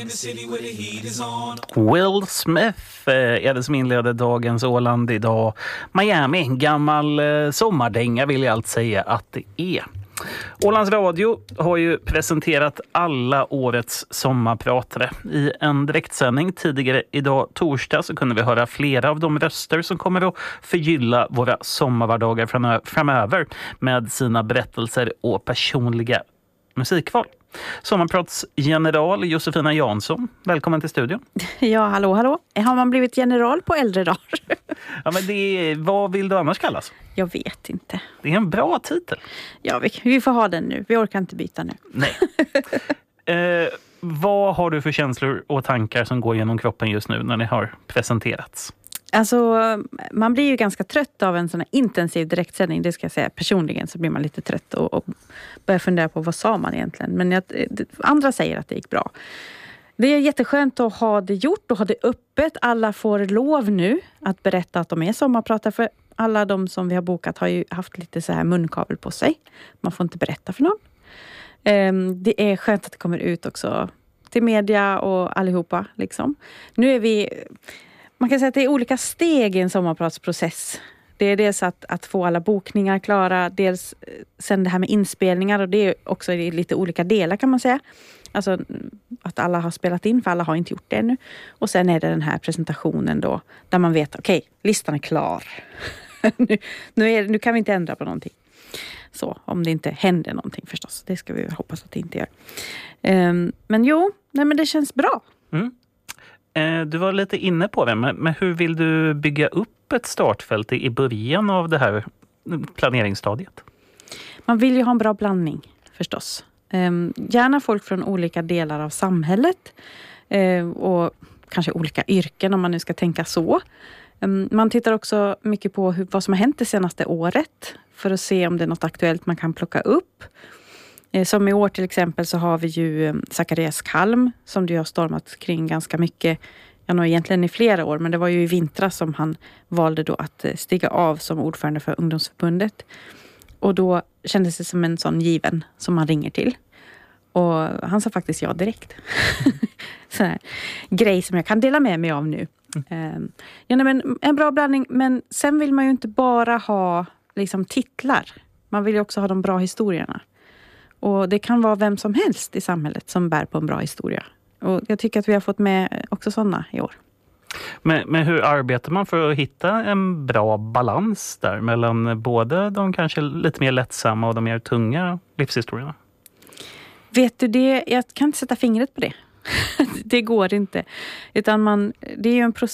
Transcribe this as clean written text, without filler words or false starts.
Will Smith är det som inleder dagens Åland idag. Miami, gammal sommardänga vill jag allt säga att det är. Ålands Radio har ju presenterat alla årets sommarpratare. I en direktsändning tidigare idag torsdag så kunde vi höra flera av de röster som kommer att förgylla våra sommarvardagar framöver med sina berättelser och personliga musikval. Sommarpratsgeneral Josefina Jansson, välkommen till studion. Ja, hallå. Har man blivit general på äldre dagar? Ja, men vad vill du annars kallas? Jag vet inte. Det är en bra titel. Ja, vi får ha den nu. Vi orkar inte byta nu. Nej. Vad har du för känslor och tankar som går genom kroppen just nu när ni har presenterats? Alltså, man blir ju ganska trött av en sån här intensiv direktsändning. Det ska jag säga. Personligen så blir man lite trött och börjar fundera på vad sa man egentligen. Men andra säger att det gick bra. Det är jätteskönt att ha det gjort och ha det öppet. Alla får lov nu att berätta att de är sommarpratare. För alla de som vi har bokat har ju haft lite så här munkavel på sig. Man får inte berätta för någon. Det är skönt att det kommer ut också till media och allihopa. Liksom. Nu är vi... Man kan säga att det är olika steg i en sommarpratsprocess. Det är dels att få alla bokningar klara. Dels sen det här med inspelningar. Och det är också i lite olika delar kan man säga. Alltså att alla har spelat in, för alla har inte gjort det ännu. Och sen är det den här presentationen då. Där man vet, okej, listan är klar. nu kan vi inte ändra på någonting. Så, om det inte händer någonting förstås. Det ska vi hoppas att det inte gör. Men det känns bra. Mm. Du var lite inne på det, men hur vill du bygga upp ett startfält i början av det här planeringsstadiet? Man vill ju ha en bra blandning förstås. Gärna folk från olika delar av samhället och kanske olika yrken om man nu ska tänka så. Man tittar också mycket på vad som har hänt det senaste året för att se om det är något aktuellt man kan plocka upp. Som i år till exempel så har vi ju Zacharias Kalm som du har stormat kring ganska mycket. Jag nog egentligen i flera år, men det var ju i vintras som han valde då att stiga av som ordförande för ungdomsförbundet. Och då kändes det som en sån given som man ringer till. Och han sa faktiskt ja direkt. Sån här grej som jag kan dela med mig av nu. Men en bra blandning, men sen vill man ju inte bara ha liksom titlar. Man vill ju också ha de bra historierna. Och det kan vara vem som helst i samhället som bär på en bra historia. Och jag tycker att vi har fått med också sådana i år. Men hur arbetar man för att hitta en bra balans där mellan både de kanske lite mer lättsamma och de mer tunga livshistorierna? Vet du det? Jag kan inte sätta fingret på det. Det går inte. Utan det är ju en process.